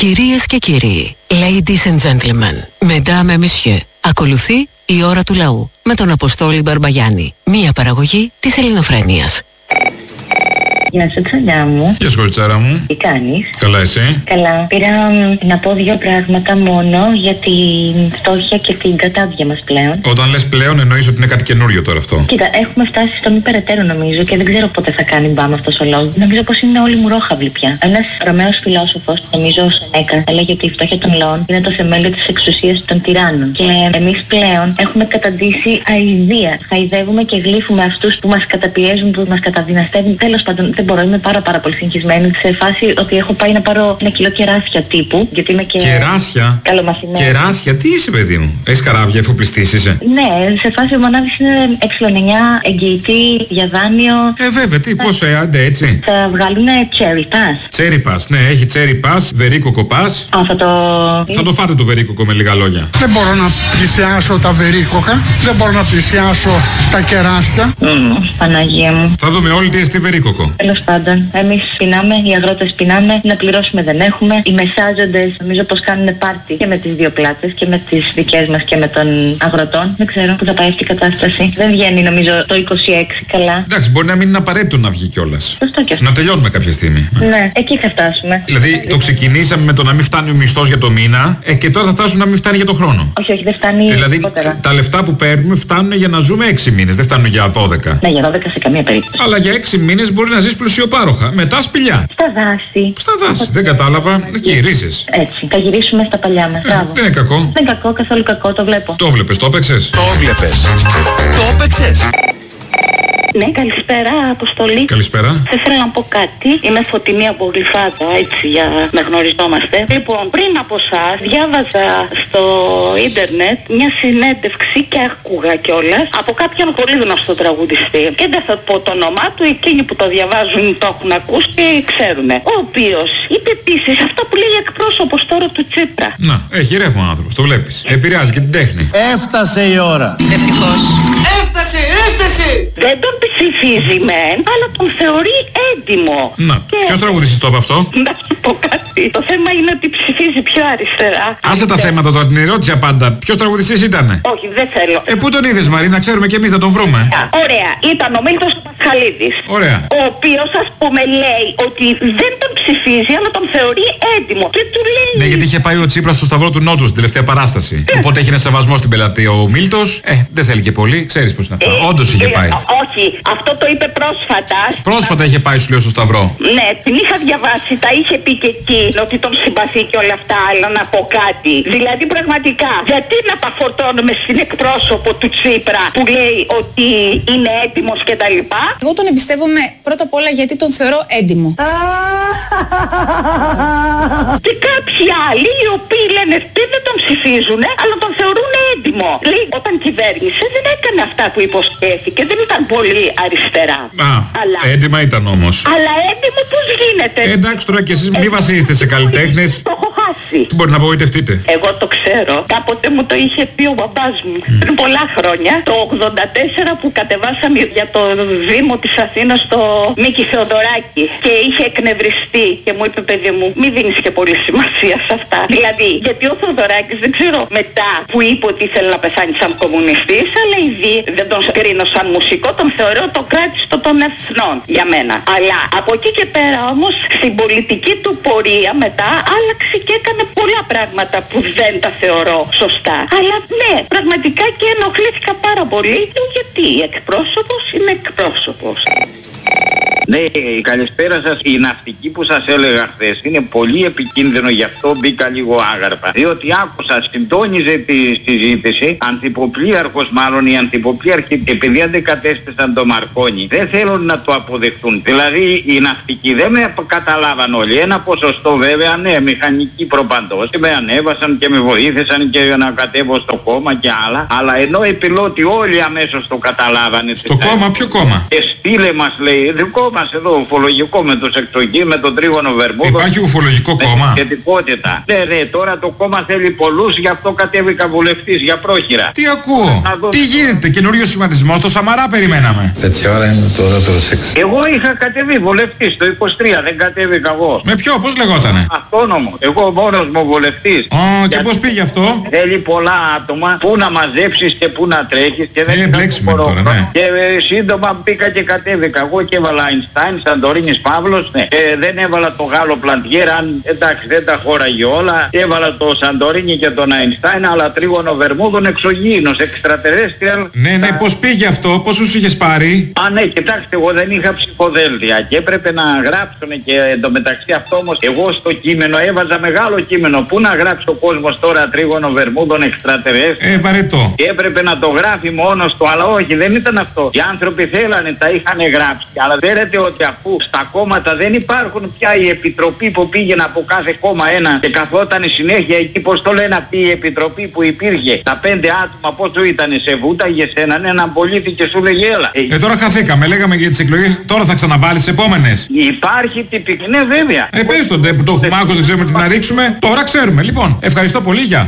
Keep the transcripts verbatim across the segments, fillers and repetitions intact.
Κυρίες και κύριοι, ladies and gentlemen, mesdames et messieurs, ακολουθεί η ώρα του λαού με τον Αποστόλη Μπαρμπαγιάννη, μία παραγωγή της Ελληνοφρένειας. Γεια σου, τσαλιά μου. Γεια σου, κοριτσάρα μου. Τι κάνεις? Καλά, εσύ? Καλά. Πήρα να πω δύο πράγματα μόνο για την φτώχεια και την κατάδια μας πλέον. Όταν λες πλέον, εννοείς ότι είναι κάτι καινούριο τώρα αυτό? Κοίτα, έχουμε φτάσει στο μη περαιτέρω νομίζω και δεν ξέρω πότε θα κάνει μπάμα αυτός ο λόγος. Νομίζω πως είναι όλοι μουρόχαυλοι πια. Ένας Ρωμαίος φιλόσοφος, νομίζω ο Σενέκα, έλεγε ότι η φτώχεια των λαών είναι το θεμέλιο της εξουσίας των τυράννων. Και εμείς πλέον έχουμε καταντήσει αηδία. Χαϊδεύουμε και γλύφουμε αυτούς που μας καταπιέζουν, που μας καταδυναστεύουν. Τέλος πάντων, δεν μπορώ, είμαι πάρα πάρα πολύ συγχυσμένη σε φάση ότι έχω πάει να πάρω ένα κιλό κεράσια τύπου, γιατί είμαι και... Κεράσια? Καλομαθημένη. Κεράσια, τι είσαι παιδί μου? Έχεις καράβια, εφοπλιστής είσαι? Ναι, σε φάση ο Μανάβης είναι ε εννιά, εγγυητή, για δάνειο. Ε βέβαια, τι, θα... πώς, ε, άντε έτσι. Θα βγάλουν cherry pass. Cherry pass, ναι, έχει cherry pass, βερίκοκο pass. Α, θα το... Θα το φάτε το βερίκοκο με λίγα λόγια. Δεν μπορώ να πλησιάσω τα βερίκοκα, δεν μπορώ να πλησιάσω τα κεράσια. Mm, Παναγία μου. Θα δούμε όλοι τι εστί βερίκοκο. Τέλος πάντων, εμείς πεινάμε, οι αγρότες πεινάμε, να πληρώσουμε δεν έχουμε. Οι μεσάζοντες νομίζω πως κάνουν πάρτι και με τις δύο πλάτες και με τις δικές μας και με των αγροτών. Δεν ξέρω που θα πάει αυτή η κατάσταση. Δεν βγαίνει νομίζω το είκοσι έξι καλά. Εντάξει, μπορεί να μην είναι απαραίτητο να βγει κιόλας. Σωστό κι αυτό. Να τελειώνουμε κάποια στιγμή. Ναι, εκεί θα φτάσουμε. Δηλαδή το ξεκινήσαμε με το να μην φτάνει ο μισθός για το μήνα ε, και τώρα θα φτάσουμε να μην φτάνει για το χρόνο. Όχι, όχι, δεν φτάνει. Δηλαδή λιγότερα. Τα λεφτά που παίρνουμε φτάνουν για να ζούμε έξι μήνες, δεν φτάνουν για δώδεκα. Ναι, για δώδεκα σε καμία περίπτωση. Αλλά για έξι μήνες μπορεί να ζεις πλουσιοπάροχα. Μετά σπηλιά. Στα δάση. Στα δάση, δεν κατάλαβα. Εκεί, ρίζες. Έτσι, θα γυρίσουμε στα παλιά μας. Ε, δεν είναι κακό. Δεν είναι κακό, καθόλου κακό, το βλέπω. Το βλέπεις, το έπαιξες? Το βλέπεις. Το έπαιξες. Ναι, καλησπέρα, Αποστολή. Καλησπέρα. Θα ήθελα να πω κάτι. Είμαι Φωτεινή από Γλυφάδα, έτσι για να γνωριζόμαστε. Λοιπόν, πριν από εσάς, διάβαζα στο ίντερνετ μια συνέντευξη και ακούγα κιόλας από κάποιον πολύ γνωστό τραγουδιστή. Και δεν θα πω το όνομά του, εκείνοι που το διαβάζουν το έχουν ακούσει και ξέρουν. Ο οποίος είπε επίσης αυτά που λέει εκπρόσωπος τώρα του Τσίπρα. Να, έχει ρεύμα ο άνθρωπος, το βλέπεις. Επηρεάζει και την τέχνη. Έφτασε η ώρα. Ευτυχώς. Έφτασε, έφτασε! Δεν τον ψηφίζει μεν, αλλά τον θεωρεί έντιμο. Να, και... ποιος τραγουδιστής το είπε αυτό? Να σου πω κάτι. Το θέμα είναι ότι ψηφίζει πιο αριστερά. Άσε τα θέματα τώρα, την ερώτηση πάντα. Ποιος τραγουδιστής ήτανε? Όχι, δεν θέλω. Ε, πού τον είδες Μαρή, να ξέρουμε κι εμείς να τον βρούμε. Ωραία, ήταν ο Μίλτος Πασχαλίδης. Ωραία. Ο οποίος, ας πούμε, λέει ότι δεν τον ψηφίζει, αλλά τον θεωρεί έντιμο. Και του λέει... Ναι, γιατί είχε πάει ο Τσίπρας στο Σταυρό του Νότου στην τελευταία παράσταση. Οπότε έχει ένα σεβασμό στην πελατεία ο Μίλτος. Ε, δεν θέλει και πολύ, ξέρεις πώς είναι αυτά. Ε, Όντως είχε ε, πάει. όχι, αυτό το είπε πρόσφατα. Πρόσφατα είχε πάει, σου λέω, στο Σταυρό. Ναι, την είχα διαβάσει, τα είχε πει και εκεί ότι τον συμπαθεί και όλα αυτά, αλλά να πω κάτι. Δηλαδή πραγματικά, γιατί να τα φορτώνουμε στην εκπρόσωπο του Τσίπρα που λέει ότι είναι έτοιμος και τα λοιπά. Εγώ τον εμπιστεύομαι πρώτα απ' όλα γιατί τον θεωρώ έντιμο. Και κάποιοι άλλοι οι οποίοι λένε ότι δεν τον ψηφίζουν, αλλά τον θεωρούν έντιμο. Λέει, όταν κυβέρνησε δεν έκανε αυτά που υποσχέθηκε, δεν ήταν πολύ αριστερά. Α, αλλά... έντιμα ήταν όμως. Αλλά έντιμο πώς γίνεται? Ε, εντάξει τώρα κι εσείς μη βασίζεστε σε καλλιτέχνες. Το έχω χάσει. Μπορεί να απογοητευτείτε. Εγώ το ξέρω. Κάποτε μου το είχε πει ο μπαμπάς μου. Mm. Πριν πολλά χρόνια, το ογδόντα τέσσερα που κατεβάσαμε για το Δήμο της Αθήνας στο Μίκη Θεοδωράκη και είχε εκνευριστεί και μου είπε, παιδί μου, μη δίνεις και πολύ σημασία σε αυτά. Δηλαδή, γιατί ο Θεοδωράκης δεν ξέρω μετά που είπε ότι ήθελε να πεθάνει σαν κομμουνιστής, αλλά ήδη δεν τον κρίνω σαν μουσικό, τον θεωρώ το κράτιστο των εθνών για μένα. Αλλά από εκεί και πέρα όμως στην πολιτική του πορεία μετά άλλαξε και έκανε πολλά πράγματα που δεν τα θεωρώ σωστά. Αλλά ναι, πραγματικά και ενοχλήθηκα πάρα πολύ γιατί εκπρόσωπος είναι εκπρόσωπος. Ναι, καλησπέρα σας. Η ναυτική που σας έλεγα χθες είναι πολύ επικίνδυνο, γι' αυτό μπήκα λίγο άγαρπα. Διότι άκουσα, συντόνιζε τη συζήτηση, ανθυποπλοίαρχος μάλλον, οι ανθυποπλοίαρχοι, επειδή αντεκατέστησαν το Μαρκόνι, δεν θέλουν να το αποδεχτούν. Δηλαδή οι ναυτικοί δεν με καταλάβαν όλοι. Ένα ποσοστό βέβαια, ναι, μηχανικοί προπαντός, και με ανέβασαν και με βοήθησαν και να κατέβω στο κόμμα και άλλα. Αλλά ενώ οι πιλότοι όλοι αμέσως το καταλάβανε. Στο κόμμα, ποιο κόμμα? Και στείλε μας, λέει, δεν κόμμα, μας εδώ ουφολογικό με τους εξωγείς, με τον τρίγωνο Βερμούδων. Υπάρχει ουφολογικό κόμμα. Σχετικότητα. Ναι, ναι, τώρα το κόμμα θέλει πολλούς, γι' αυτό κατέβηκα βουλευτής για πρόχειρα. Τι ακούω, τι γίνεται, καινούριο σχηματισμό, το Σαμαρά περιμέναμε. Τέτοια ώρα είναι τώρα το σεξ. Εγώ είχα κατεβεί βουλευτής το είκοσι τρία, δεν κατέβηκα εγώ. Με ποιο, πώς λεγότανε? Αυτόνομο. Εγώ μόνος μου βουλευτής. Ω, και πώς πήγε αυτό? Θέλει πολλά άτομα, πού να μαζέψεις και πού να τρέχεις και δεν είναι μπλέξιμο τώρα, ναι. Και ε, σύντομα πήγα και κατέβηκα. Εγώ και έβαλα Αϊνστάιν, Σαντορίνης Παύλος, ναι. ε, δεν έβαλα το Γάλλο Πλαντιέρ, αν εντάξει δεν τα χώραγε όλα. Έβαλα το Σαντορίνη και τον Αϊνστάιν, αλλά τρίγωνο Βερμούδων εξωγήινος, εξτρατερέστριαλ. Ναι, ναι, πώς πήγε αυτό, πόσους είχες πάρει? Α, ναι, κοιτάξτε, εγώ δεν είχα ψηφοδέλτια και έπρεπε να γράψουνε και εντωμεταξύ αυτό όμως εγώ στο κείμενο έβαζα μεγάλο κείμενο. Πού να γράψει ο κόσμος τώρα τρίγωνο Βερμούδων εξτρατερέστριαλ? Ε, βαρετό. Και έπρεπε να το γράφει μόνος του, αλλά όχι, δεν ήταν αυτό. Οι άνθρωποι θέλανε, τα είχαν γράψει. Αλλά ξέρετε ότι αφού στα κόμματα δεν υπάρχουν πια η επιτροπή που πήγαινε από κάθε κόμμα ένα και καθόταν συνέχεια εκεί, πώς το λένε αυτή η επιτροπή που υπήρχε, τα πέντε άτομα πόσο ήτανε, σε βούταγε σε έναν έναν πολίτη και σου λέγε έλα. Ε, τώρα χαθήκαμε, λέγαμε για τις εκλογές, τώρα θα ξαναβάλεις επόμενες. Υπάρχει τυπική, ναι βέβαια. Ε, πες τον που το έχουμε άκουσει, δεν ξέρουμε τι να ρίξουμε, τώρα ξέρουμε. Λοιπόν, ευχαριστώ πολύ, για.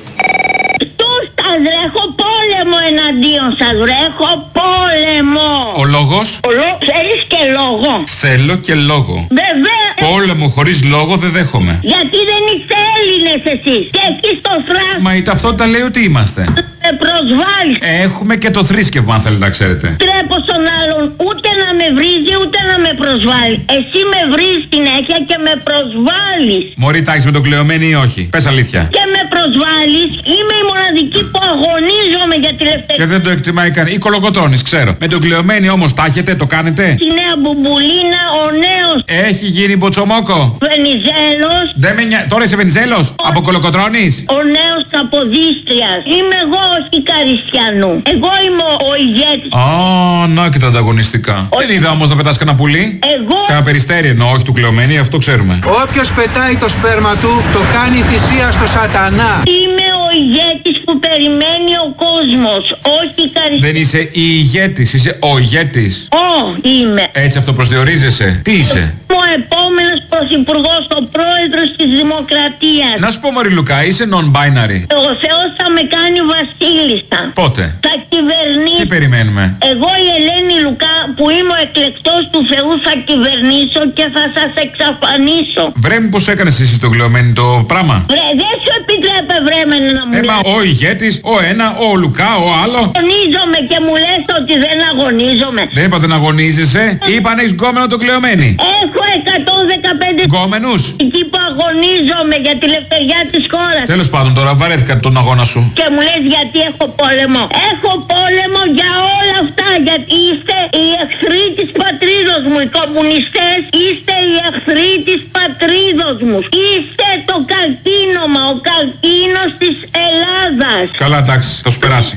Έχω πόλεμο εναντίον σας, βρε, έχω πόλεμο. Ο λόγος? Ο λόγος, θέλεις και λόγο? Θέλω και λόγο. Βεβαίως. Πόλεμο χωρίς λόγο δεν δέχομαι. Γιατί δεν είστε Έλληνες εσείς και εκεί στο θράσο. Μα η ταυτότητα λέει ότι είμαστε. Με προσβάλλεις. Έχουμε και το θρήσκευμα αν θέλετε να ξέρετε. Τρέπω στον άλλον ούτε να με βρίζει ούτε να με προσβάλλει. Εσύ με βρίζεις συνέχεια και με προσβάλλεις. Μωρή, τα έχεις με τον Κλεωμένη ή όχι? Πες αλήθεια. Και με προσβάλλεις. Είμαι η μοναδική που αγωνίζομαι για τη ελευθερία. Και δεν το εκτιμάει κανείς. Ή κολοκοτρώνεις, ξέρω. Με τον Κλεωμένη όμως τα έχετε, το κάνετε? Τη νέα μπουμπουλίνα, ο νέος. Έχει γίνει μποτσομόκο. Βενιζέλος. Δεν με νοιάζει. Τώρα είσαι Βενιζέλος. Ο... Από κολοκοτρώνεις. Ο νέος Καποδίστριας. Είμαι εγώ, όχι Καριστιανού. Εγώ είμαι ο ηγέτης. Α, να και τα ανταγωνιστικά. Ο... Δεν είδα όμως να πετάς κανένα πουλί. Εγώ. Κανένα περιστέρι εννοώ, όχι του Κλεωμένη, αυτό ξέρουμε. Όποιος πετάει το σπέρμα του, το κάνει θυσία στο σατανά. Είμαι ο ηγέτης που περιμένει ο κόσμος, όχι Καριστιανού. Δεν είσαι η ηγέτης, είσαι ο ηγέτης. Ω, είμαι. Έτσι αυτοπροσδιορίζεσαι. Τι είσαι? Ο επόμενος πρωθυπουργός, ο πρόεδρος της Δημοκρατίας. Να σου πω Μωρή Λουκά, είσαι non-binary. Ο Θεός θα με κάνει βασίλισσα. Πότε? Θα κυβερνήσω. Τι περιμένουμε? Εγώ η Ελένη Λουκά που είμαι ο εκλεκτός του Θεού θα κυβερνήσω και θα σας εξαφανίσω. Βρε μου πως έκανες εσύ το Κλεωμένη το πράγμα? Βρε δεν σου επιτρέπε βρέμενε να μου ε, λες. Ο ηγέτης, ο ένα, ο Λουκά, ο άλλο. Αγωνίζομαι και μου λες ότι δεν αγωνίζομαι. Δεν είπα δεν αγωνίζεσαι, είπα αν έχεις γκόμενο το Κλεωμένη. Έχω εκατόν δεκαπέντε γκόμενους. Εκεί που αγωνίζομαι για τη ελευθεριά της χώρας. Τέλος πάντων τώρα βαρέθηκα τον αγώνα σου. Και μου λες γιατί έχω πόλεμο. Έχω πόλεμο για όλα αυτά. Γιατί είστε οι εχθροί της πατρίδος μου. Οι κομμουνιστές είστε οι εχθροί της πατρίδος μου. Είστε το καρκίνωμα, ο καρκίνος της Ελλάδας. Καλά εντάξει, θα σου περάσει.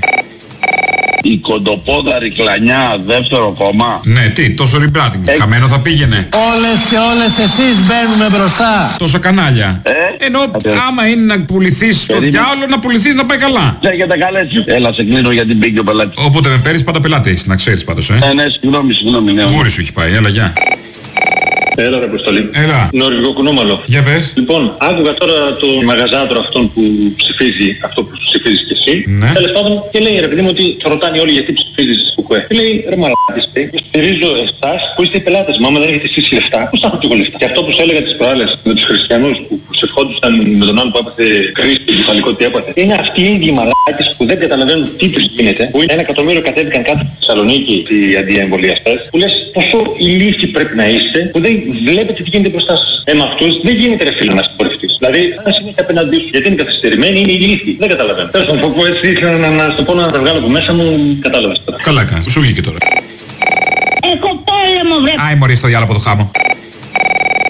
Η κοντοπόδαρη κλανιά δεύτερο κόμμα. Ναι, τι, τόσο rebranding. Ε... Χαμένο θα πήγαινε. Όλες και όλες εσείς μπαίνουμε μπροστά. Τόσα κανάλια. Ε? Ενώ ε, άμα είναι να πουληθείς στο διάολο, να πουληθείς να πάει καλά. Λέγεται καλέτσι. Έλα σε κλείνω γιατί μπήκε ο πελάτης. Όποτε με παίρνεις πάντα πελάτη έχεις, να ξέρεις πάντως, ε. Ναι, ναι, συγγνώμη, συγγνώμη. Ναι. Μούρι σου έχει πάει, έλα γεια. Έλα ρε Αποστολή. Έλα. Νορβηγό κουνούμαλο. Για πες. Λοιπόν, άκουγα τώρα το μαγαζάτρο αυτόν που ψηφίζει αυτό που ψηφίζεις και εσύ. Ναι. Τέλος πάντων και λέει ρε παιδί μου ότι θα ρωτάνε όλοι γιατί ψηφίζεις κουκουέ. Και λέει ρε μαλάκης, στηρίζω εσάς που είστε οι πελάτες μου. Άμα δεν έχετε εσείς λεφτά, πώς θα έχω και εγώ λεφτά. Και αυτό που σου έλεγα τις προάλλες με τους χριστιανούς που, που σε ευχόντουσαν με τον άλλο που έπαθε κρίση και κεφαλικό τι έπαθε. Είναι αυτοί οι ίδιοι μαλάκες που δεν καταλαβαίνουν τι τους γίνεται. Που είναι ένα εκατομμύριο κατέβηκαν κάτω στη Θεσσαλονίκη οι αντιεμβολιαστές. Που λες πόσο ηλίθιοι πρέπει να είστε που δεν βλέπετε τι γίνεται μπροστά σας. Ε, με αυτούς δεν γίνεται ρε φίλε να συμπορευτείς. Δηλαδή, αν συνέχεια απέναντί σου, γιατί είναι καθυστερημένοι, είναι ηλίθιοι. Δεν καταλαβαίνω. Θέλω να το πω έτσι, ήθελα να, να στο πω να τα βγάλω από μέσα μου, κατάλαβες τώρα. Καλά κάνεις, σου βγήκε τώρα. Έχω πόλεμο βρε. Άι μωρή στο διάλογο το χάμο.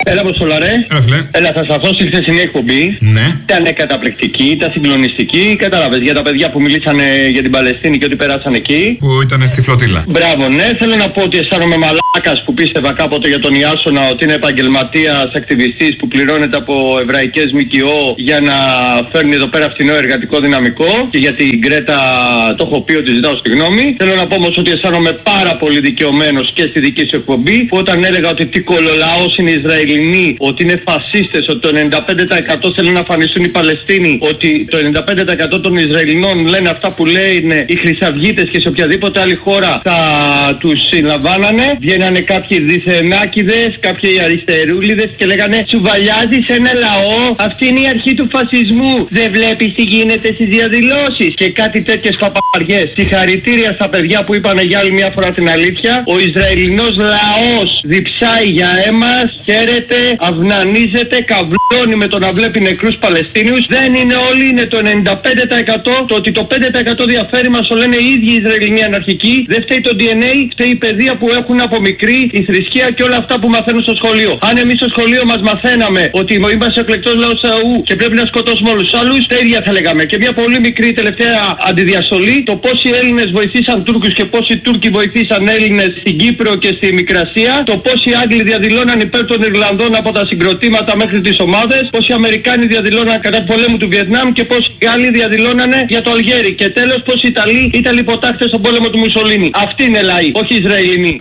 Έλα Αποστολαρέ. Έλα φίλε. Έλα, θα σταθώ στη χθεσινή εκπομπή. Ναι. Ήταν καταπληκτική, ήταν συγκλονιστική. Κατάλαβες για τα παιδιά που μιλήσανε για την Παλαιστίνη και ότι περάσαν εκεί. Που ήταν στη φλωτήλα. Μπράβο, ναι. Θέλω να πω ότι αισθάνομαι μαλάκας που πίστευα κάποτε για τον Ιάσονα ότι είναι επαγγελματίας, ακτιβιστής που πληρώνεται από εβραϊκές ΜΚΟ για να φέρνει εδώ πέρα φθηνό εργατικό δυναμικό. Και για την Γκρέτα το έχω πει ότι ζητάω συγγνώμη. Θέλω να πω όμως ότι αισθάνομαι πάρα πολύ δικαιωμένος και στη δική σου εκπομπή που όταν έλεγα ότι τι κολολαός είναι οι Ισραηλινοί, ότι είναι φασίστες, ότι το ενενήντα πέντε τοις εκατό θέλουν να αφανιστούν οι Παλαιστίνοι, ότι το ενενήντα πέντε τοις εκατό των Ισραηλινών λένε αυτά που λένε οι χρυσαυγίτες και σε οποιαδήποτε άλλη χώρα θα τους συλλαμβάνανε. Βγαίνανε κάποιοι διθενάκηδες, κάποιοι αριστερούλιδες και λέγανε «Σουβαλιάζεις ένα λαό, αυτή είναι η αρχή του φασισμού, δεν βλέπεις τι γίνεται στις διαδηλώσεις» και κάτι τέτοιες παπαριές. Συγχαρητήρια στα παιδιά που είπανε για άλλη μια φορά την αλήθεια. Ο Ισραηλινός λαός διψάει για έμας, χαίρεται, αυνανίζεται, καβλώνει με το να βλέπει νεκρούς Παλαιστίνιους. Δεν είναι όλοι, είναι το ενενήντα πέντε τοις εκατό. Το ότι το πέντε τοις εκατό διαφέρει μας το λένε οι ίδιοι οι Ισραηλινοί αναρχικοί. Δεν φταίει το ντι εν έι, φταίει η παιδεία που έχουν από μικρή, η θρησκεία και όλα αυτά που μαθαίνουν στο σχολείο. Αν εμείς στο σχολείο μας μαθαίναμε ότι είμαστε εκλεκτός λαός Θεού και πρέπει να σκοτώσουμε όλους τους άλλους, τα ίδια θα λέγαμε. Και μια πολύ μικρή τελευταία αντιδιαστολή, το πόσοι Έλληνες βοηθήσαν Τούρκους και πόσοι Τούρκοι βοηθήσαν Έλληνες στην Κύπρο και στη Μικρασία, το πόσοι Άγγλοι διαδηλώναν υπέρ των Ιρλανδών από τα συγκροτήματα μέχρι τις ομάδες, πόσοι Αμερικάνοι διαδηλώναν κατά του πολέμου του Βιετνάμ και πόσοι Γάλλοι διαδηλώνανε για το Αλγέρι. Και τέλος πόσοι Ιταλοί ήταν υποτάχτες στον πόλεμο του Μουσολίνη. Αυτοί είναι λαοί, όχι Ισραηλινοί.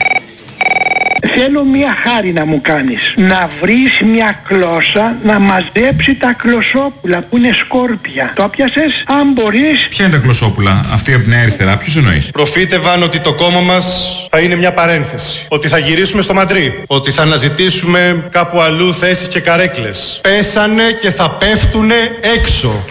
Θέλω μια χάρη να μου κάνεις. Να βρεις μια κλώσσα να μαζέψει τα κλωσόπουλα που είναι σκόρπια. Το πιάσες αν μπορείς. Ποια είναι τα κλωσόπουλα, αυτή από την αριστερά, ποιους εννοείς? Προφήτευαν ότι το κόμμα μας θα είναι μια παρένθεση. Ότι θα γυρίσουμε στο Μαντρί. Ότι θα αναζητήσουμε κάπου αλλού θέσεις και καρέκλες. Πέσανε και θα πέφτουνε έξω.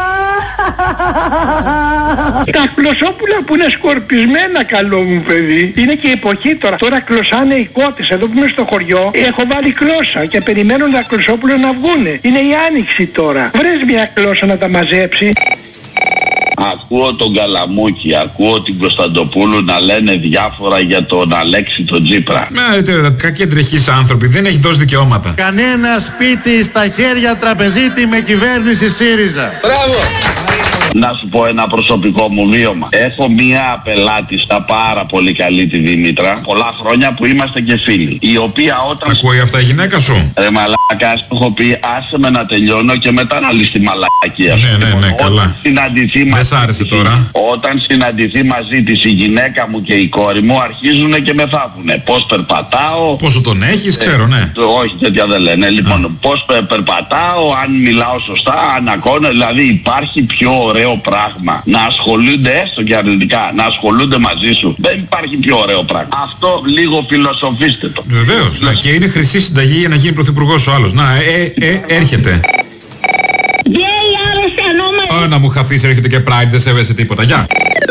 Τα κλωσόπουλα που είναι σκορπισμένα, καλό μου παιδί. Είναι και εποχή τώρα. Τώρα κλωσάνε οι κότες. Εδώ που είμαι στο χωριό έχω βάλει κλώσσα και περιμένουν τα κλωσόπουλα να βγούνε. Είναι η άνοιξη τώρα. Βρες μια κλώσσα να τα μαζέψει. Ακούω τον Καλαμούκη, ακούω την Κωνσταντοπούλου να λένε διάφορα για τον Αλέξη τον Τσίπρα. Ναι, κακοί εντρεχείς άνθρωποι, δεν έχει δώσει δικαιώματα. Κανένα σπίτι στα χέρια τραπεζίτη με κυβέρνηση ΣΥΡΙΖΑ. Μπράβο! Να σου πω ένα προσωπικό μου βίωμα. Έχω μία πελάτη στα πάρα πολύ καλή, τη Δήμητρα, πολλά χρόνια που είμαστε και φίλοι. Η οποία όταν... Ακούει αυτά η γυναίκα σου? Ρε μαλάκα, σου έχω πει άσε με να τελειώνω και μετά να λύσει τη μαλακία σου. Ναι, ναι, ναι, καλά. Συναντηθεί δεν σ' άρεσε τώρα. Όταν συναντηθεί μαζί της η γυναίκα μου και η κόρη μου αρχίζουνε και με θάβουνε. Πώς περπατάω. Πόσο τον έχεις, ξέρω, ναι. Ε, όχι, τέτοια δεν λένε. Λοιπόν, Α. πώς πε, περπατάω, αν μιλάω σωστά, αν ακώνω. Δηλαδή υπάρχει πιο ωραίο πράγμα να ασχολούνται έστω και αρνητικά, να ασχολούνται μαζί σου. Δεν υπάρχει πιο ωραίο πράγμα. Αυτό λίγο φιλοσοφήστε το. Βεβαίως. Ναι. Και είναι χρυσή συνταγή για να γίνει πρωθυπουργός ο άλλος. Να, ε, ε, έρχεται. Ω, να μου χαθείς, έρχεται και Pride, δεν σέβεσαι τίποτα. Γεια.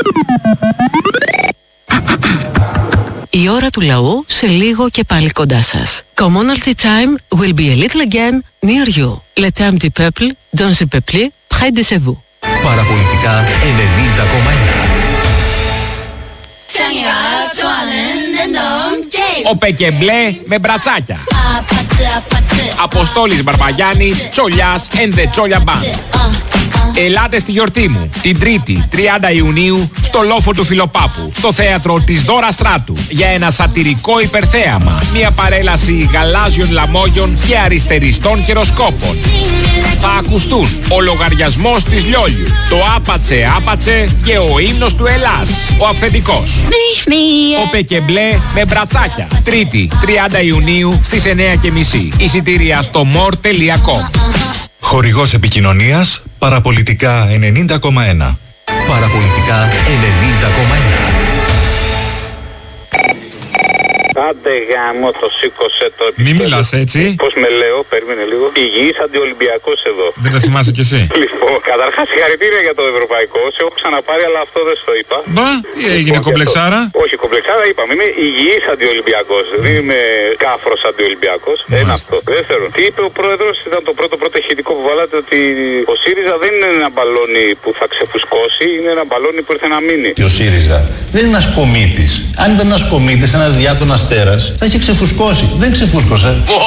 Η ώρα του λαού σε λίγο και πάλι κοντά σας. Commonalty time will be a little again near you. Le temps du peuple, dans le peuple, près de chez vous. Παραπολιτικά ενενήντα κόμμα ένα. Ο Πεκεμπλέ με μπρατσάκια. Αποστόλης Μπαρμπαγιάννης, Τσολιάς and the Τσόλια Band. Ελάτε στη γιορτή μου, την Τρίτη, τριάντα Ιουνίου, στο λόφο του Φιλοπάπου, στο θέατρο της Δώρα Στράτου, για ένα σατυρικό υπερθέαμα. Μια παρέλαση γαλάζιων λαμόγιων και αριστεριστών καιροσκόπων. Θα ακουστούν ο λογαριασμός της Λιόλιου, το άπατσε άπατσε και ο ύμνος του Ελλάς, ο αυθεντικός. Ο Πεκεμπλέ με μπρατσάκια, Τρίτη, τριάντα Ιουνίου στις εννιά και μισή. Εισιτήρια στο more τελεία com. Χορηγός επικοινωνίας Παραπολιτικά ενενήντα κόμμα ένα. Παραπολιτικά ενενήντα κόμμα ένα. Άντε γάμο, το σήκωσε το. Μη μιλάς έτσι. Πώς με λέω, περίμενε λίγο. Υγιής αντιολυμπιακός εδώ. Δεν τα θυμάσαι κι εσύ. Λοιπόν, καταρχάς συγχαρητήρια για το ευρωπαϊκό. Σε έχω ξαναπάρει, αλλά αυτό δεν στο είπα. Μπα, τι έγινε, λοιπόν, κομπλεξάρα. Το... Όχι, κομπλεξάρα είπαμε. Είμαι υγιής αντιολυμπιακός. Δεν είμαι κάφρος αντιολυμπιακός. Ένα αυτό. Δεύτερον, τι είπε ο πρόεδρος, ήταν το πρώτο πρώτο ηχητικό που βάλατε, ότι ο ΣΥΡΙΖΑ δεν είναι ένα μπαλόνι που θα ξεφουσκώσει, είναι ένα μπαλόνι που ήρθε να μείνει. Και ο ΣΥΡΙΖΑ δεν είναι ένας κομίτης. Αν ήταν ένας κομίτης, ένας διάτονας Αστέρας θα είχε ξεφουσκώσει. Δεν ξεφούσκωσε.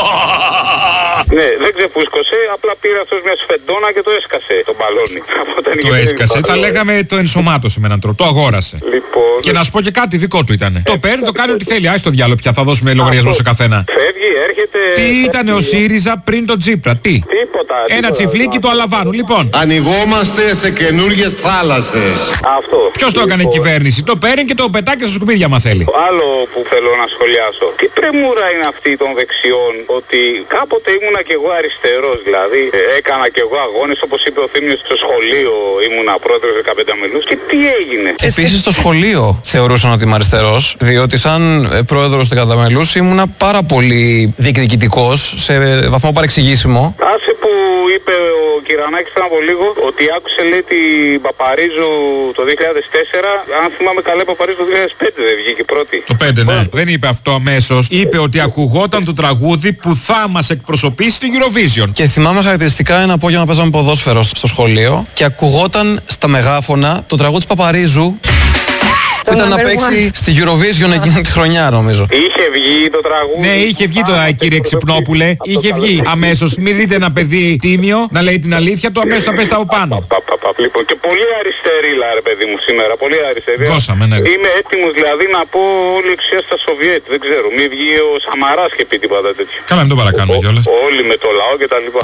Ναι, δεν ξεφούσκωσε, απλά πήρε αυτός μια σφεντόνα και το έσκασε το μπαλόνι. Το έσκασε, θα λέγαμε το ενσωμάτωσε με έναν τρόπο, το αγόρασε. Λοιπόν, και να σου πω και κάτι, δικό του ήταν. Το παίρνει, το κάνει ό,τι θέλει. Άι στο διάλογο πια, θα δώσουμε λογαριασμό σε καθένα. Φεύγει, έρχεται. Τι ήταν ο ΣΥΡΙΖΑ πριν τον Τσίπρα, τι. Τίποτα. Ένα τσιφλίκι του Αλαβάνου, λοιπόν. Ανοιγόμαστε σε καινούργιες θάλασσες. Αυτό. Ποιος το έκανε η κυβέρνηση, το παίρνει και το πετάει και στα σκουπίδια, μα θέλει. Άλλο που θέλω να σχολιάσω. Τι πρεμούρα είναι αυτή των δεξιών, ότι κάποτε ήμουνα κι εγώ αριστερός, δηλαδή ε, έκανα κι εγώ αγώνες, όπως είπε ο Θήμιος, στο σχολείο ήμουνα πρόεδρος δεκαπέντε μελούς και τι έγινε. Επίσης στο σχολείο θεωρούσαν ότι είμαι αριστερός, διότι σαν ε, πρόεδρος δεκαπέντε μελούς ήμουνα πάρα πολύ διεκδικητικός, σε βαθμό παρεξηγήσιμο. Άσε που είπε ο Κυρανάκης πριν από λίγο, ότι άκουσε λέει την Παπαρίζου το δύο χιλιάδες τέσσερα, αν θυμάμαι καλά η Παπαρίζου το δύο χιλιάδες πέντε δεν βγήκε πρώτη. Το πέντε, ναι. Δεν είπε αυτό αμέσως. Είπε ότι ακουγόταν το τραγούδι που θα μας εκπροσωπήσει στην Eurovision. Και θυμάμαι χαρακτηριστικά ένα απόγευμα παίζαμε ποδόσφαιρο στο σχολείο και ακουγόταν στα μεγάφωνα το τραγούδι της Παπαρίζου που ήταν να παίξει στη Eurovision εκείνη τη χρονιά, νομίζω. Είχε βγει το τραγούδι. Ναι, είχε βγει το κύριε Ξυπνόπουλε. Είχε βγει αμέσως. Μην δείτε ένα παιδί τίμιο να λέει την αλήθεια του, αμέσως να πέσει από πάνω. Λοιπόν, και πολύ αριστερίλα, ρε παιδί μου, σήμερα. Πολύ αριστερή. Κώσαμε, ναι. Είμαι έτοιμος δηλαδή να πω όλη η εξουσία στα Σοβιέτ. Δεν ξέρω. Μη βγει ο Σαμαράς και πει τίποτα τέτοιο. Καλά, μην το παρακάνουμε κιόλας. Όλοι με το λαό και τα λοιπά.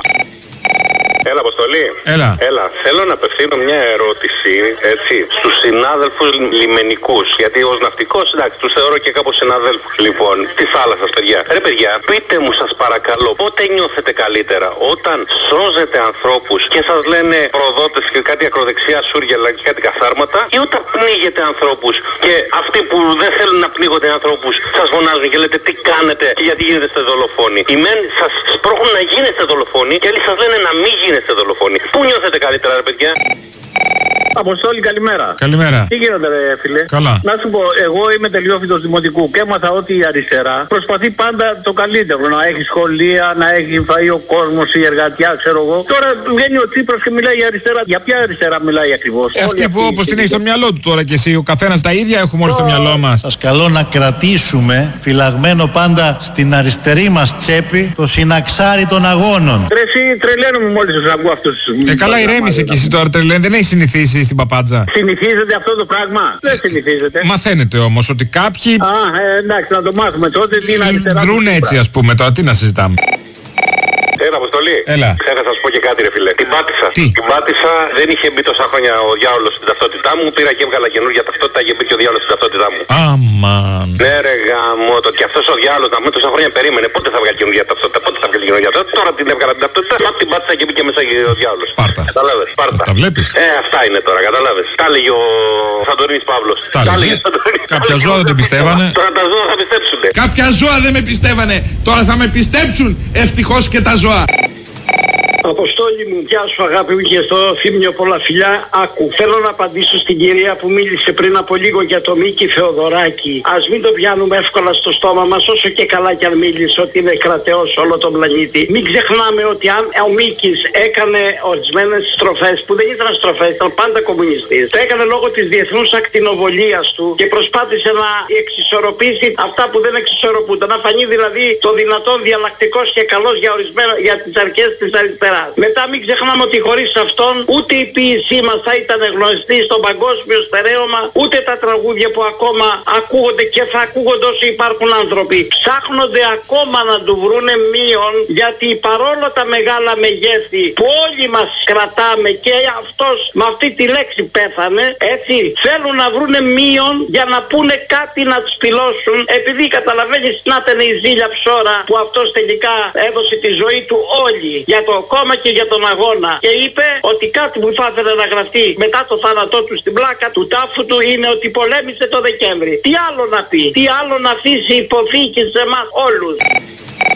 Έλα, Αποστολή. Έλα. Έλα. Θέλω να απευθύνω μια ερώτηση, έτσι, στους συνάδελφους λιμενικούς. Γιατί ως ναυτικός, εντάξει, τους θεωρώ και κάπως συναδέλφους. Λοιπόν, τη θάλασσα, παιδιά. Ρε, παιδιά, πείτε μου, σας παρακαλώ, πότε νιώθετε καλύτερα, όταν σώζετε ανθρώπους και σας λένε προδότες και κάτι ακροδεξιά σούργελα και κάτι καθάρματα, ή όταν πνίγετε ανθρώπους και αυτοί που δεν θέλουν να πνίγονται ανθρώπους σας φωνάζουν και λέτε τι κάνετε και γιατί γίνετε δολοφόνοι. Οι μεν σας σπρώχνουν να γίνετε δολοφόνοι και άλλοι σας λένε να μην γίνετε δολοφόνοι. Πού νιώθετε καλύτερα, ρε παιδιά? Αποστόλη, καλημέρα. Καλημέρα. Τι γίνονται, ρε φίλε? Καλά. Να σου πω, εγώ είμαι τελειόφοιτος δημοτικού και έμαθα ότι η αριστερά προσπαθεί πάντα το καλύτερο. Να έχει σχολεία, να έχει φαΐ ο κόσμος, η εργατιά, ξέρω εγώ. Τώρα βγαίνει ο Τσίπρας και μιλάει για αριστερά. Για ποια αριστερά μιλάει ακριβώς? Ε, αυτή που όπως την έχει στο μυαλό του τώρα κι εσύ. Ο καθένας τα ίδια έχουμε όλοι στο μυαλό μας. Σας καλώ να κρατήσουμε φυλαγμένο πάντα στην αριστερή μας τσέπη το συναξάρι των αγώνων. Ρε εσύ τρελαίνομαι μόλις τους ακούω αυτούς. Ε, καλά ηρέμησε κι εσύ τώρα τρελαίνε. Δεν έχει συνηθίσει στην παπάντζα. Συνηθίζεται αυτό το πράγμα? Δεν συνηθίζεται. Μαθαίνετε όμως ότι κάποιοι... Α, ε, εντάξει, να το μάθουμε τότε. Τι είναι αριστερά. Δρούν έτσι, ας πούμε, τώρα τι να συζητάμε. Έλα, Αποστολή. Έλα. Ξέχασα να σου πω και κάτι, ρε φίλε. Την πάτησα. Τι? Την πάτησα, δεν είχε μπει τόσα χρόνια ο διάολος στην ταυτότητά μου. Πήρα και έβγαλα καινούργια ταυτότητα και μπήκε ο διάολος στην ταυτότητά μου. Αμαν. Ναι, ρε γάμο, το και αυτός ο διάολος να με τόσα χρόνια περίμενε. Πότε θα βγάλει καινούργια ταυτότητα, πότε θα βγάλει καινούργια ταυτότητα. Τώρα την έβγαλα την ταυτότητα, μα την πάτησα και μπήκε μέσα ο διάολος. Πάρτα. Καταλάβες, πάρτα. Τα βλέπεις? Ε, αυτά είναι τώρα, καταλάβες. Τα έλεγε ο Σαντορίνης Παύλος. Τα έλεγε. Κάποια ζώα δεν το πιστεύανε. Τώρα τα ζώα θα πιστέψουνε. Κάποια ζώα δεν με πιστεύανε. Τώρα θα με πιστέψουν ευτυχώς και τα ζώα. Αποστόλη μου, γεια σου αγάπη μου και στο Θήμιο πολλά φιλιά. Άκου, θέλω να απαντήσω στην κυρία που μίλησε πριν από λίγο για το Μίκη Θεοδωράκη. Ας μην το πιάνουμε εύκολα στο στόμα μας, όσο και καλά κι αν μίλησε ότι είναι κρατεός όλο τον πλανήτη. Μην ξεχνάμε ότι αν ο Μίκης έκανε ορισμένες στροφές που δεν ήταν στροφές, ήταν πάντα κομμουνιστής. Το έκανε λόγω της διεθνούς ακτινοβολίας του και προσπάθησε να εξισορροπήσει αυτά που δεν εξισορροπούνταν. Να φανεί δηλαδή το δυνατόν διαλλακτικός και καλός για ορισμένα για τις αρχές της αριστεράς. Μετά μην ξεχνάμε ότι χωρίς αυτόν ούτε η ποίησή μας θα ήταν γνωστή στο παγκόσμιο στερέωμα, ούτε τα τραγούδια που ακόμα ακούγονται και θα ακούγονται όσο υπάρχουν άνθρωποι. Ψάχνονται ακόμα να του βρούνε μείον, γιατί παρόλο τα μεγάλα μεγέθη που όλοι μας κρατάμε και αυτός με αυτή τη λέξη πέθανε, έτσι, θέλουν να βρούνε μείον για να πούνε κάτι να τους πυλώσουν, επειδή καταλαβαίνεις να ήταν η ζήλια ψώρα που αυτός τελικά έδωσε τη ζωή του όλη για το κόμμα και για τον αγώνα, και είπε ότι κάτι που θα ήθελε να γραφτεί μετά το θάνατό του στην πλάκα του τάφου του είναι ότι πολέμησε το Δεκέμβρη. Τι άλλο να πει, τι άλλο να αφήσει υποθήκη σε εμάς όλους.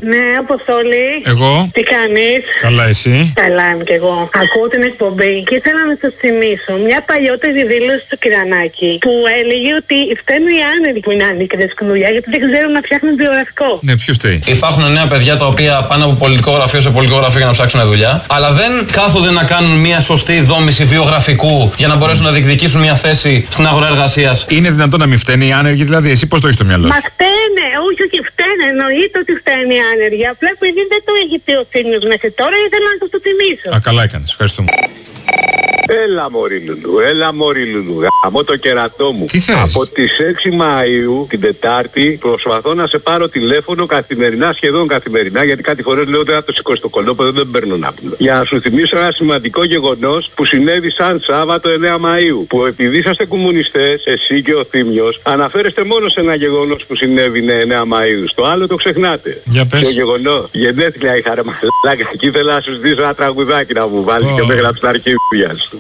Ναι, Αποστόλη. Εγώ. Τι κάνεις? Καλά, εσύ? Καλά είμαι κι εγώ. Ακούω την εκπομπή και ήθελα να σας θυμίσω μια παλιότερη δήλωση του Κυρανάκη που έλεγε ότι φταίνουν οι άνεργοι που είναι άνικρες κνουλιά γιατί δεν ξέρουν να φτιάχνουν βιογραφικό. Ναι, ποιος φταίει? Υπάρχουν νέα παιδιά τα οποία πάνε από πολιτικό γραφείο σε πολιτικό γραφείο για να ψάξουν δουλειά, αλλά δεν κάθονται να κάνουν μια σωστή δόμηση βιογραφικού για να μπορέσουν να διεκδικήσουν μια θέση στην αγορά εργασίας. Είναι δυνατόν να μην φταίνει οι άνεργοι, δηλαδή, εσύ πώς το έχεις στο μυαλό σου? Μα φταίνε, όχι, όχι, φταίνε. Εννοείται ότι φταίνε οι άνεργοι. Απλά επειδή δεν το έχει πει ο Θήμιος μέχρι τώρα, ήθελα να σας το θυμίσω. Α, καλά έκανες. Ευχαριστούμε. Έλα μωρή Λουλού, έλα μωρή Λουλού, γαμώ το κερατό μου. Τι θες? Από τις έξι Μαΐου, την Τετάρτη, προσπαθώ να σε πάρω τηλέφωνο καθημερινά, σχεδόν καθημερινά, γιατί κάτι φορές λέω ότι θα το σηκώσει το κολόπεδο, δεν παίρνω ναύπλο. Για να σου θυμίσω ένα σημαντικό γεγονός που συνέβη σαν Σάββατο εννέα Μαΐου. Που επειδή είσαστε κομμουνιστές, εσύ και ο Θήμιος, αναφέρεστε μόνο σε ένα γεγονός που συνέβη εννέα Μαΐου. Στο άλλο το ξεχνάτε. Για πες. Ποιο γεγονός? Γενέθλια είχα ρε μαλάκα, και ήθελα να σου ζητήσω ένα τραγουδάκι να μου βάλεις oh. και με γράψεις τα αρχίδια σου.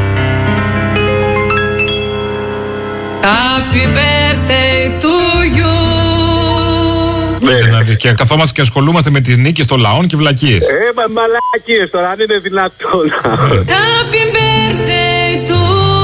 Happy birthday to you. Ναι. Και καθόμαστε και ασχολούμαστε με τις νίκες των λαών και βλακίες. Ε, μα μαλακίες τώρα, αν είναι δυνατόν. Happy birthday to you.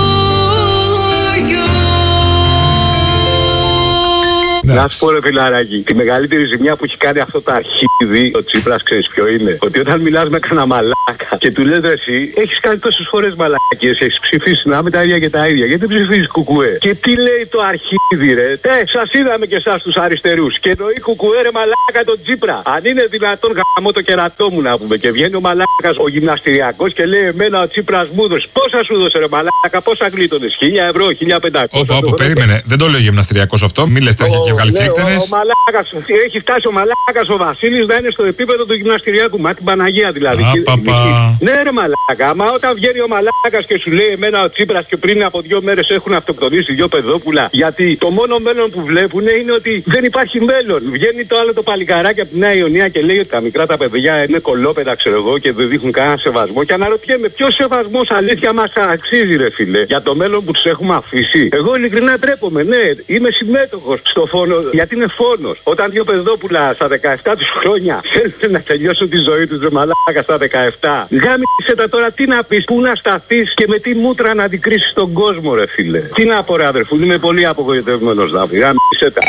Να σου πω ρε φιλαράκι, τη μεγαλύτερη ζημιά που έχει κάνει αυτό το αρχίδι, ο Τσίπρας, ξέρεις ποιο είναι? Ότι όταν μιλάς με κανένα μαλάκα και του λες εσύ, έχεις κάνει τόσες φορές μαλακίες, έχεις ψηφίσει να με τα ίδια και τα ίδια, γιατί δεν ψηφίζεις κουκουέ? Και τι λέει το αρχίδι ρε? Ε, σας είδαμε και εσάς τους αριστερούς και εννοεί κουκουέ ρε μαλάκα τον Τσίπρα. Αν είναι δυνατόν γαμώ το κερατό μου να πούμε, και βγαίνει ο μαλάκας ο γυμναστηριακός και λέει εμένα ο Τσίπρας μου δώσε. Πόσα σου δώσε ρε μαλάκα, πόσα γλίτωνες? Χίλια ευρώ, χίλια πεντακόσια. Όπα, όπα, περίμενε. Δεν το λέω γυμναστηριακός αυτό, μη λες τέτοια και βγάλει φλίκτενες. Ο μαλάκας, έχει φτάσει ο μαλάκας ο Βασίλης να είναι στο επίπεδο του γυμναστηριακού. Μα την Παναγία δηλαδή. Α, παπα. Ναι ρε μαλάκα, μα όταν βγαίνει ο μαλάκας και σου λέει εμένα ο Τσίπρας και πριν από δύο μέρες έχουν αυτοκτονήσει δύο παιδόπουλα, γιατί το μόνο μέλλον που βλέπουν είναι ότι δεν υπάρχει μέλλον. Βγαίνει το άλλο το παλικαράκι από τη Νέα Ιωνία και λέει ότι τα μικρά τα παιδιά είναι κολόπεδα ξέρω εγώ και δεν δείχνουν κανένα σεβασμό, και αναρωτιέμαι ποιος σεβασμός αλήθεια μας αξίζει ρε φίλε για το μέλλον που τους έχουμε αφήσει? Εγώ ειλικρινά ντρέπομαι, ναι, είμαι συμμέτοχος στο φόνο, γιατί είναι φόνος. Όταν δύο παιδόπουλα στα δεκαεπτά τους χρόνια θέλουν να τελειώσουν τη ζωή τους ρε μαλάκα στα δεκαεπτά, γάμισε τα τώρα, τι να πεις, πού να σταθείς και με τι μούτρα να αντικρίσεις τον κόσμο ρε φίλε? Τι να πω ρε αδερφού, είμαι πολύ απογοητευμένος Δάβη, γάμισε τα.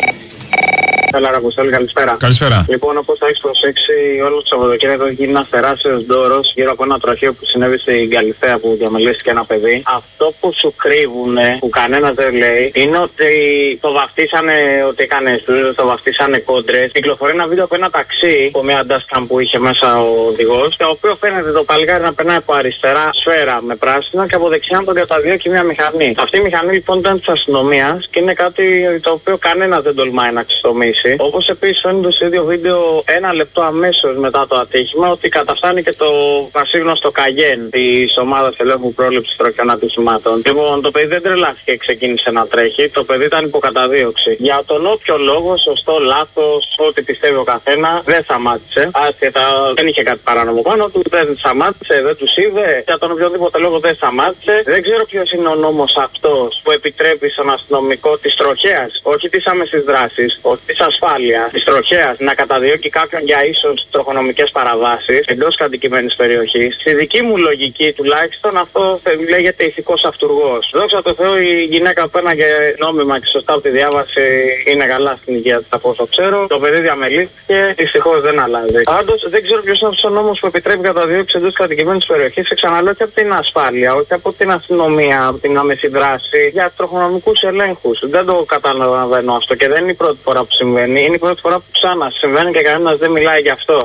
Έλα ρε Αποστόλη, καλησπέρα. Καλησπέρα. Λοιπόν, όπως θα έχεις προσέξει, όλο το Σαββατοκύριακο έχει γίνει ένας τεράστιος ντόρος γύρω από ένα τροχείο που συνέβη στην Καλυθέα που διαμελήθηκε ένα παιδί. Αυτό που σου κρύβουνε, που κανένας δεν λέει, είναι ότι το βαφτίσανε ότι έκανε στούζες, το βαφτίσανε κόντρες. Κυκλοφορεί ένα βίντεο από ένα ταξί, από μια dashcam που είχε μέσα ο οδηγός, το οποίο φαίνεται το παλικάρι να περνάει από αριστερά σφαίρα με πράσινα και από δεξιά να τον διαταδιώκει μια μηχανή. Αυτή η μηχανή λοιπόν ήταν της αστυνομίας και είναι κάτι το οποίο κανένας δεν τολμάει να ξεστομίσει. Όπως επίσης φαίνεται στο ίδιο βίντεο ένα λεπτό αμέσως μετά το ατύχημα ότι καταφτάνει και το πασίγνωστο Καγέν της ομάδας ελέγχου πρόληψης τροχιών ατυχημάτων. Λοιπόν, το παιδί δεν τρελάθηκε και ξεκίνησε να τρέχει, το παιδί ήταν υποκαταδίωξη. Για τον όποιο λόγο, σωστό, λάθος, ό,τι πιστεύει ο καθένα, δεν σταμάτησε. Άσχετα, δεν είχε κάτι παράνομο πάνω του, δεν σταμάτησε, δεν τους είδε. Για τον οποιοδήποτε λόγο δεν σταμάτησε. Δεν ξέρω ποιος είναι ο νόμος αυτός που επιτρέπει στον αστυνομικό της τροχέας, όχι της άμεσης δράσης, όχι της ασφάλεια, της τροχέας, να καταδιώκει κάποιον για ίσως τροχονομικές παραβάσεις εντός κατοικημένης περιοχής. Στη δική μου λογική τουλάχιστον αυτό λέγεται ηθικός αυτουργός. Δόξα τω Θεώ η γυναίκα που πέρναγε νόμιμα και σωστά από τη διάβαση είναι καλά στην υγεία της από όσο ξέρω. Το παιδί διαμελήθηκε, δυστυχώς δεν αλλάζει. Πάντως δεν ξέρω ποιος είναι αυτός ο νόμος που επιτρέπει καταδιώξη εντός κατοικημένης περιοχής. Ξαναλέω και από την ασφάλεια, όχι από την αστυνομία, από την άμεση δράση, για τροχονομικούς ελέγχους. Δεν το καταλαβαίνω αυτό και δεν είναι η πρώτη φορά που συμβαίνει. Είναι η πρώτη φορά που ξανά συμβαίνει και κανένας δεν μιλάει γι' αυτό.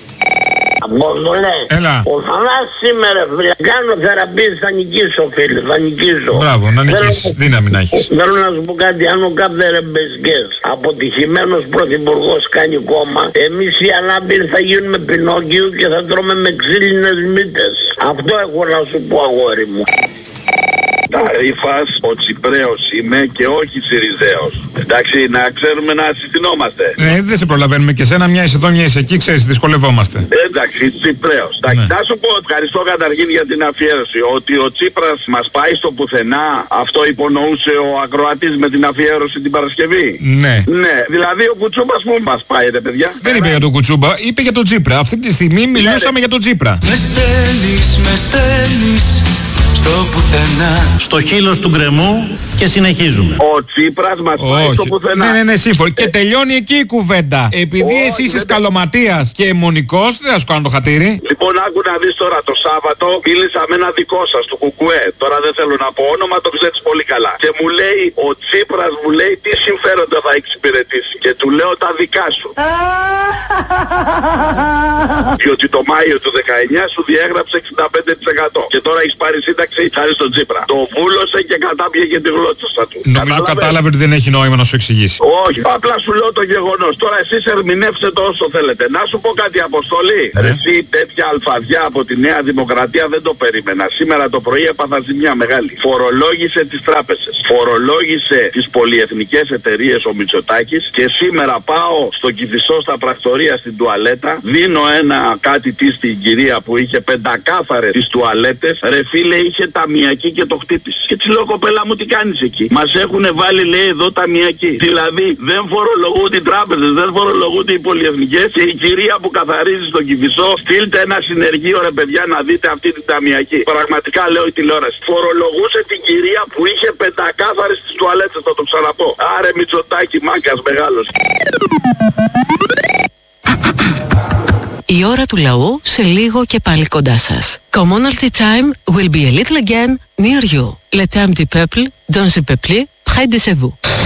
Απόστολε, ο Θανάσης σήμερα φίλε, κάνω θεραπείες, θα νικήσω φίλε, θα νικήσω. Μπράβο, να νικήσεις, δύναμη να έχεις. Θέλω να σου πω κάτι, αν ο Κάπτερ Μπεσκές, αποτυχημένος πρωθυπουργός κάνει κόμμα, εμείς οι ανάπηροι θα γίνουμε Πινόκιο και θα τρώμε με ξύλινες μύτες. Αυτό έχω να σου πω αγόρι μου. Ταρίφας, ο Τσιπρέος είμαι και όχι Συριζέος. Εντάξει, να ξέρουμε να συστηνόμαστε. Ναι, δεν σε προλαβαίνουμε και σένα, μια είσαι εδώ, μια είσαι εκεί, ξέρεις, δυσκολευόμαστε. Εντάξει, Τσιπρέος. Εντάξει, Ναι. θα σου πω, ευχαριστώ καταρχήν για την αφιέρωση. Ότι ο Τσίπρας μας πάει στο πουθενά, αυτό υπονοούσε ο ακροατής με την αφιέρωση την Παρασκευή. Ναι. Ναι, δηλαδή ο Κουτσούμπας που μας πάει, ρε παιδιά. Δεν είπε για τον Κουτσούμπα, είπε για τον Τσίπρα. Αυτή τη στιγμή μιλούσαμε για τον Τσίπρα. Με στέλνεις, με στέλνεις στο πουθενά. Στο χείλος του γκρεμού και συνεχίζουμε. Ο Τσίπρας μας πάει στο πουθενά. Ναι, ναι, ναι, σύμφωνο. Και τελειώνει εκεί η κουβέντα. Επειδή Όχι, εσύ είσαι δεν- σκαλωματίας και αιμονικός, δεν θα σου κάνω το χατήρι. Λοιπόν, άκου να δεις τώρα, το Σάββατο μίλησα με ένα δικό σας, του Κουκουέ. Τώρα δεν θέλω να πω όνομα, το ξέρεις πολύ καλά. Και μου λέει, ο Τσίπρας μου λέει τι συμφέροντα θα εξυπηρετήσει. Και του λέω τα δικά σου. Διότι το Μάιο του δεκαεννιά σου διέγραψε εξήντα πέντε τοις εκατό. Και τώρα έχεις πάρει σύνταξη χάρη στον Τσίπρα. Το βούλωσε και κατάπιεγε τη γλώσσα του. Νομίζω κατάλαβε ότι δεν έχει νόημα να σου εξηγήσει. Όχι, απλά σου λέω το γεγονός. Τώρα εσείς ερμηνεύστε το όσο θέλετε. Να σου πω κάτι, Αποστολή. Ναι. Ρε, εσύ τέτοια αλφαδιά από τη Νέα Δημοκρατία δεν το περίμενα. Σήμερα το πρωί έπαθα ζημιά μεγάλη. Φορολόγησε τις τράπεζες. Φορολόγησε τις πολυεθνικές εταιρείες ο Μητσοτάκης. Και σήμερα πάω στο Κηφισό στα πρακτορία στην τουαλέτα. Δίνω ένα κάτι τι στην κυρία που είχε πεντακάθαρες τις τουαλέτες. Ρε φίλε, είχε ταμιακή και το χτύπησε. Και της λέω, κοπέλα μου, τι κάνεις εκεί? Μας έχουν βάλει, λέει, εδώ ταμιακή. Δηλαδή δεν φορολογούνται οι τράπεζες, δεν φορολογούνται οι πολυεθνικές. Και η κυρία που καθαρίζει στον Κηφισό, στείλτε ένα συνεργείο, ρε παιδιά, να δείτε αυτή την ταμιακή. Πραγματικά λέω η τηλεόραση. Φορολογούσε την κυρία που είχε πεντακάθαρες τις τουαλέτες, θα το ξαναπώ. Άρε Μητσοτάκη, μάγκας μεγάλος. Η ώρα του λαού σε λίγο και πάλι κοντά σας. Commonalty time will be a little again near you. Le temps du peuple, dans le peuple, près de chez vous.